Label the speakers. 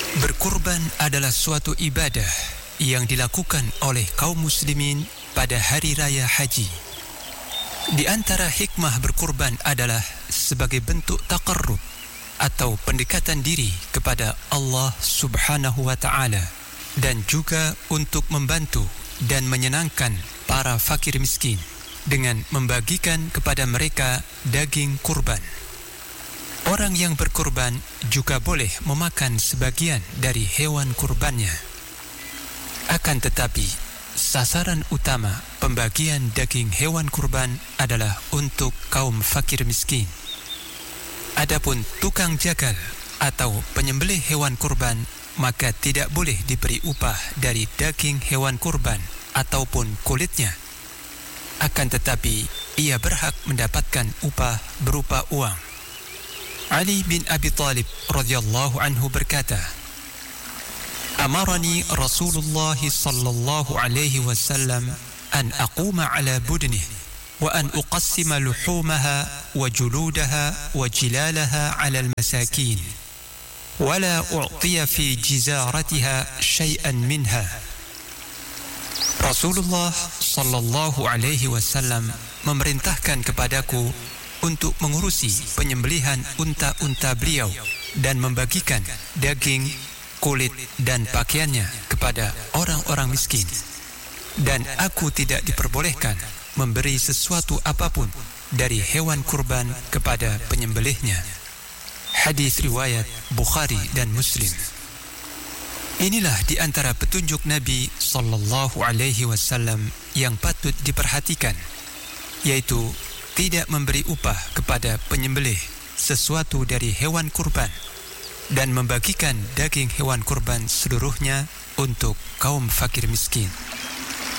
Speaker 1: Berkurban adalah suatu ibadah yang dilakukan oleh kaum muslimin pada hari raya haji. Di antara hikmah berkurban adalah sebagai bentuk taqarrub atau pendekatan diri kepada Allah Subhanahu wa taala, dan juga untuk membantu dan menyenangkan para fakir miskin dengan membagikan kepada mereka daging kurban. Orang yang berkurban juga boleh memakan sebagian dari hewan kurbannya. Akan tetapi, sasaran utama pembagian daging hewan kurban adalah untuk kaum fakir miskin. Adapun tukang jagal atau penyembelih hewan kurban, maka tidak boleh diberi upah dari daging hewan kurban ataupun kulitnya. Akan tetapi, ia berhak mendapatkan upah berupa uang. Ali bin Abi Talib radhiyallahu anhu berkata, "Amarani Rasulullah sallallahu alaihi wasallam an aquma ala budnih wa an uqassima luhumaha wa juludaha wa jilalaha ala al-masakin wa la u'tiya fi jizaratiha shay'an minha." Rasulullah sallallahu alaihi wasallam memerintahkan kepadaku untuk mengurusi penyembelihan unta-unta beliau dan membagikan daging, kulit dan pakaiannya kepada orang-orang miskin, dan aku tidak diperbolehkan memberi sesuatu apapun dari hewan kurban kepada penyembelihnya. Hadis riwayat Bukhari dan Muslim. Inilah di antara petunjuk Nabi sallallahu alaihi wasallam yang patut diperhatikan, yaitu tidak memberi upah kepada penyembelih sesuatu dari hewan kurban dan membagikan daging hewan kurban seluruhnya untuk kaum fakir miskin.